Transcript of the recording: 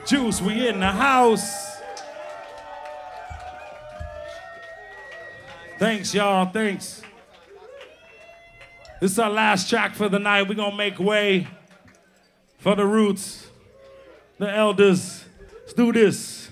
Juice, we in the house. Thanks, y'all. Thanks. This is our last track for the night. We're going to make way for the roots, the elders. Let's do this.